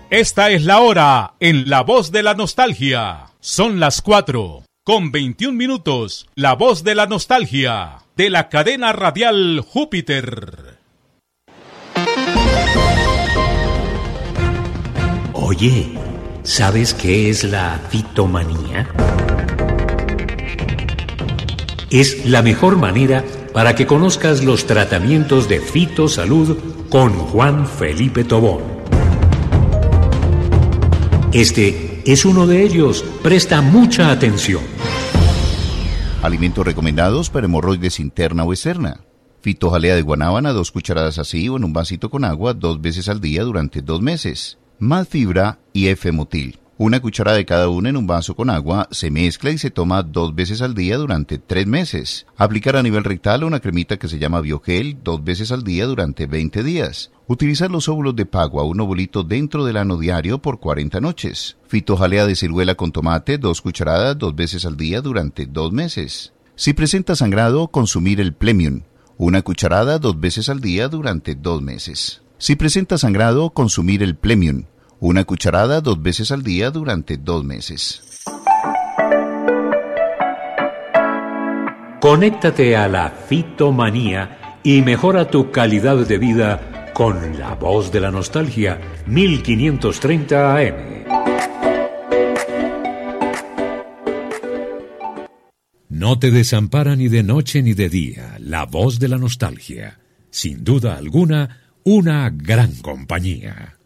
Esta es la hora en La Voz de la Nostalgia. Son las 4:21. La Voz de la Nostalgia, de la cadena radial Júpiter. Oye, ¿sabes qué es la fitomanía? Es la mejor manera para que conozcas los tratamientos de fitosalud con Juan Felipe Tobón. Este es uno de ellos. Presta mucha atención. Alimentos recomendados para hemorroides interna o externa. Fitojalea de guanábana, 2 cucharadas así o en un vasito con agua 2 veces al día durante 2 meses. Más fibra y F-motil. 1 cucharada de cada una en un vaso con agua, se mezcla y se toma 2 veces al día durante 3 meses. Aplicar a nivel rectal una cremita que se llama Biogel 2 veces al día durante 20 días. Utilizar los óvulos de pagua, un ovulito dentro del ano diario por 40 noches. Fitojalea de ciruela con tomate, 2 cucharadas 2 veces al día durante 2 meses. Si presenta sangrado, consumir el Plemium. 1 cucharada 2 veces al día durante 2 meses. Si presenta sangrado, consumir el Plemium. 1 cucharada 2 veces al día durante 2 meses. Conéctate a la fitomanía y mejora tu calidad de vida con La Voz de la Nostalgia, 1530 AM. No te desampara ni de noche ni de día. La Voz de la Nostalgia. Sin duda alguna, una gran compañía.